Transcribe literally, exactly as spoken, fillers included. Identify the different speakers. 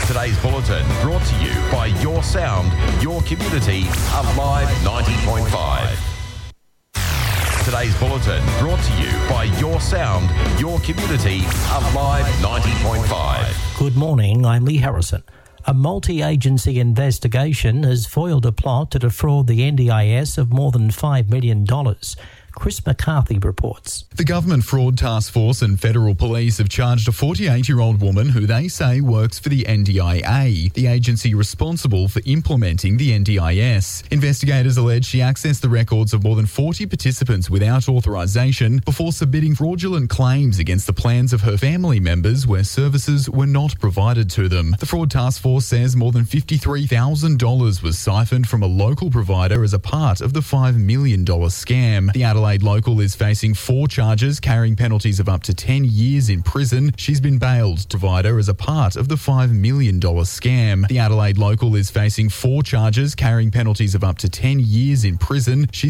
Speaker 1: Today's bulletin brought to you by Your Sound, Your Community, Alive ninety point five. Today's bulletin brought to you by Your Sound, Your Community, Alive ninety point five.
Speaker 2: Good morning, I'm Lee Harrison. A multi-agency investigation has foiled a plot to defraud the N D I S of more than five million dollars. Chris McCarthy reports.
Speaker 3: The Government Fraud Task Force and Federal Police have charged a forty-eight-year-old woman who they say works for the N D I A, the agency responsible for implementing the N D I S. Investigators allege she accessed the records of more than forty participants without authorisation before submitting fraudulent claims against the plans of her family members where services were not provided to them. The Fraud Task Force says more than fifty-three thousand dollars was siphoned from a local provider as a part of the five million dollars scam. The Adelaide local is facing four charges carrying penalties of up to ten years in prison. She's been bailed to provider as a part of the five million dollars scam. The Adelaide local is facing four charges carrying penalties of up to ten years in prison. She's